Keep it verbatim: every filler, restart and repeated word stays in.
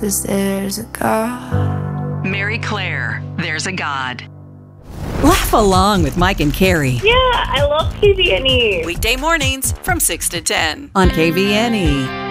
'cause there's a God. Mary Claire, There's a God. Laugh along with Mike and Carrie. Yeah, I love K V N E. Weekday mornings from six to ten On K V N E.